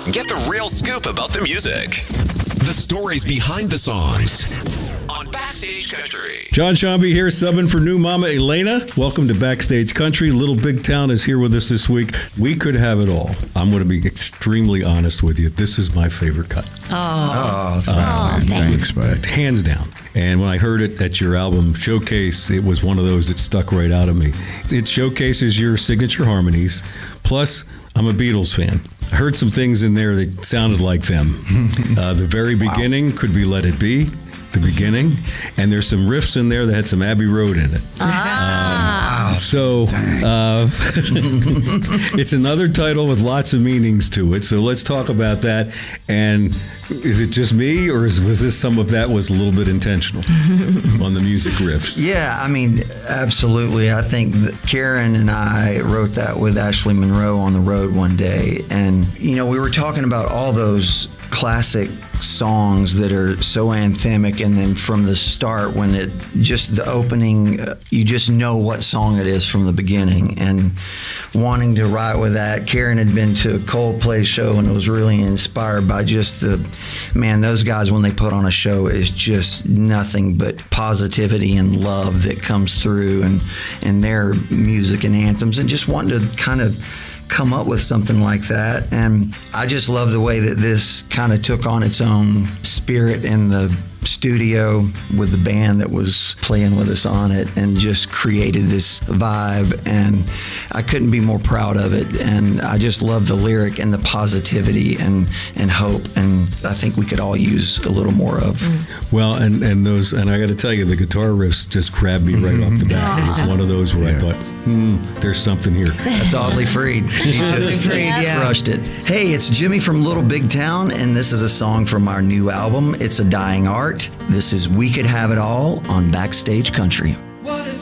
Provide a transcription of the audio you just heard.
Get the real scoop about the music. The stories behind the songs. On Backstage Country. John Shambi here, subbing for new mama Elena. Welcome to Backstage Country. Little Big Town is here with us this week. We could have it all. I'm going to be extremely honest with you. This is my favorite cut. Thanks, bud. Hands down. And when I heard it at your album Showcase, it was one of those that stuck right out of me. It showcases your signature harmonies. Plus, I'm a Beatles fan. I heard some things in there that sounded like them. The very beginning could be Let It Be, the beginning. And there's some riffs in there that had some Abbey Road in it. It's another title with lots of meanings to it. So let's talk about that. And is it just me, or was this some of that was a little bit intentional on the music riffs? Yeah, I mean, absolutely. I think that Karen and I wrote that with Ashley Monroe on the road one day. And, you know, we were talking about all those classic songs that are so anthemic, and then from the start, when it just the opening, you just know what song it is from the beginning. And wanting to write with that, Karen had been to a Coldplay show and was really inspired by just those guys, when they put on a show, is just nothing but positivity and love that comes through, and their music and anthems, and just wanting to kind of come up with something like that. And I just love the way that this kind of took on its own spirit in the studio with the band that was playing with us on it, and just created this vibe, and I couldn't be more proud of it. And I just love the lyric and the positivity and hope, and I think we could all use a little more of. Well, and I got to tell you, the guitar riffs just grabbed me right off the bat. It was one of those where I thought, there's something here. That's Oddly Freed. Crushed it. Hey, it's Jimmy from Little Big Town, and this is a song from our new album, It's a Dying Art. This is We Could Have It All on Backstage Country.